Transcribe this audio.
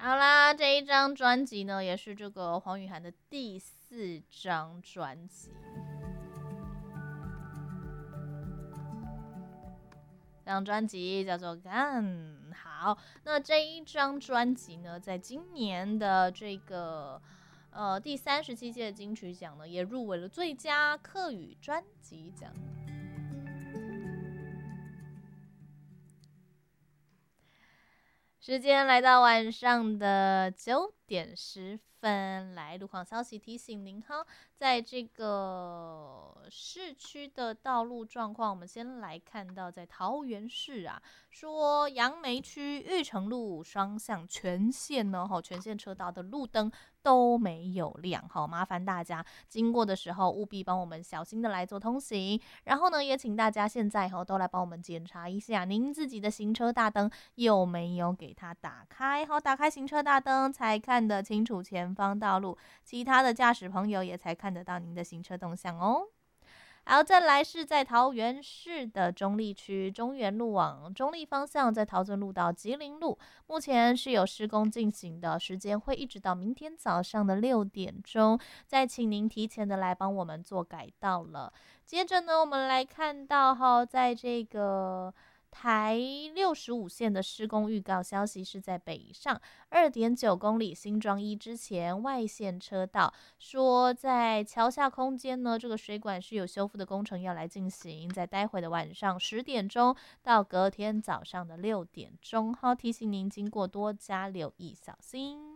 好啦，这一张专辑呢，也是这个黄雨涵的第4张专辑。这张专辑叫做《干》。好，那这一张专辑呢，在今年的这个第37届金曲奖呢，也入围了最佳客语专辑奖。时间来到晚上的9点10分，来路况消息提醒您哈，在这个市区的道路状况，我们先来看到在桃园市啊，说杨梅区玉成路双向全线呢，全线车道的路灯都没有亮，好，麻烦大家经过的时候务必帮我们小心的来做通行。然后呢，也请大家现在都来帮我们检查一下您自己的行车大灯有没有给它打开，好，打开行车大灯才看得清楚前方道路，其他的驾驶朋友也才看得到您的行车动向哦。好，再来是在桃园市的中坜区中原路往中坜方向，在桃尊路到吉林路，目前是有施工进行的，时间会一直到明天早上的6点钟，再请您提前的来帮我们做改道了。接着呢，我们来看到在这个台65线的施工预告消息是在北上2.9公里新庄一之前外线车道，说在桥下空间呢，这个水管是有修复的工程要来进行，在待会的晚上10点钟到隔天早上的6点钟，好，提醒您经过多加留意小心。